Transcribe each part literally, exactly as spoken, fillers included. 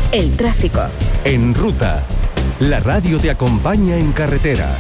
El tráfico. En Ruta, la radio te acompaña en carretera.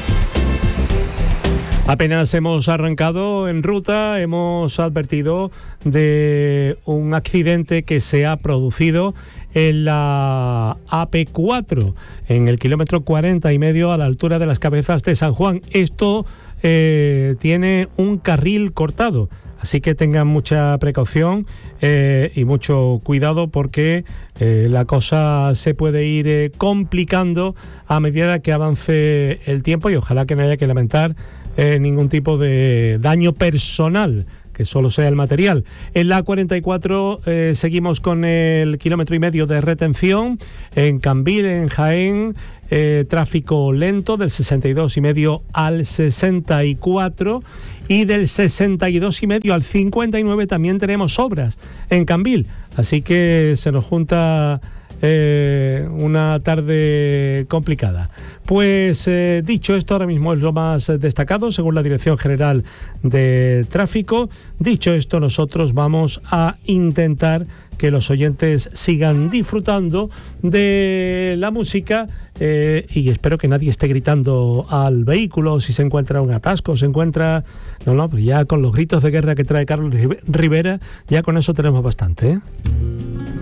Apenas hemos arrancado en Ruta, hemos advertido de un accidente que se ha producido en la A P cuatro, en el kilómetro cuarenta y medio, a la altura de las Cabezas de San Juan. Esto eh, tiene un carril cortado, así que tengan mucha precaución eh, y mucho cuidado, porque eh, la cosa se puede ir eh, complicando a medida que avance el tiempo, y ojalá que no haya que lamentar eh, ningún tipo de daño personal, que solo sea el material. En la A cuarenta y cuatro eh, seguimos con el kilómetro y medio de retención. En Cambil, en Jaén, eh, tráfico lento del sesenta y dos y medio al sesenta y cuatro, y del sesenta y dos y medio al cincuenta y nueve también tenemos obras en Cambil, así que se nos junta Eh, una tarde complicada. Pues eh, dicho esto, ahora mismo es lo más destacado según la Dirección General de Tráfico. Dicho esto, nosotros vamos a intentar que los oyentes sigan disfrutando de la música, eh, y espero que nadie esté gritando al vehículo si se encuentra un atasco, se encuentra... No, no, pues ya con los gritos de guerra que trae Carlos Rivera, ya con eso tenemos bastante, ¿eh?